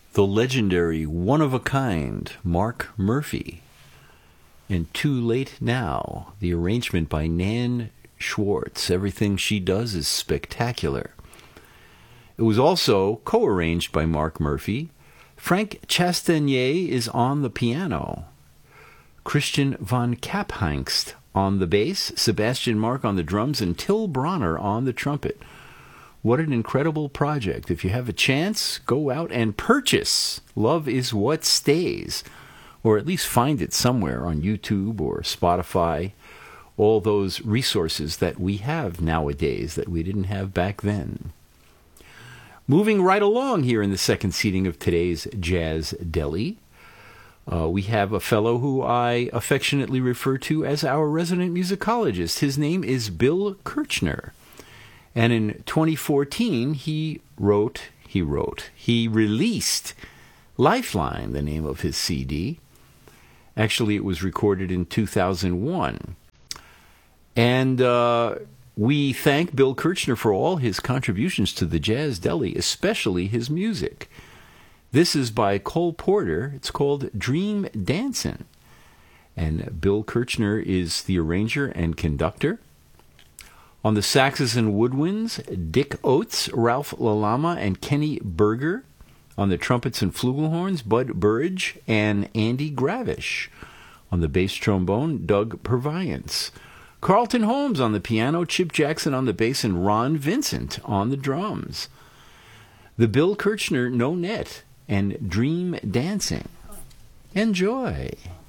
the legendary, one-of-a-kind Mark Murphy. And Too Late Now, the arrangement by Nan Schwartz. Everything she does is spectacular. It was also co-arranged by Mark Murphy. Frank Chastanier is on the piano. Christian von Kaphangst on the bass, Sebastian Mark on the drums, and Till Bronner on the trumpet. What an incredible project. If you have a chance, go out and purchase Love Is What Stays, or at least find it somewhere on YouTube or Spotify, all those resources that we have nowadays that we didn't have back then. Moving right along here in the second seating of today's Jazz Deli, we have a fellow who I affectionately refer to as our resident musicologist. His name is Bill Kirchner. And in 2014, he released Lifeline, the name of his CD. Actually, it was recorded in 2001. And we thank Bill Kirchner for all his contributions to the Jazz Deli, especially his music. This is by Cole Porter. It's called Dream Dancin'. And Bill Kirchner is the arranger and conductor. On the saxes and woodwinds, Dick Oates, Ralph Lalama, and Kenny Berger. On the trumpets and flugelhorns, Bud Burridge and Andy Gravish. On the bass trombone, Doug Purviance. Carlton Holmes on the piano, Chip Jackson on the bass, and Ron Vincent on the drums. The Bill Kirchner No Net and Dream Dancing. Enjoy.